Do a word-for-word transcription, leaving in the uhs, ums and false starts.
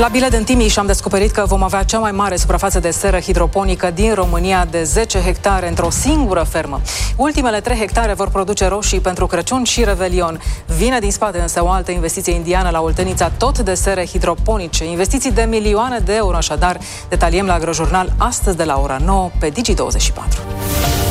La Bilet în Timiș am descoperit că vom avea cea mai mare suprafață de seră hidroponică din România, de zece hectare într-o singură fermă. Ultimele trei hectare vor produce roșii pentru Crăciun și Revelion. Vine din spate însă o altă investiție indiană la Oltenița, tot de sere hidroponice. Investiții de milioane de euro, așadar. Detaliem la Agrojurnal astăzi de la ora nouă pe Digi douăzeci și patru.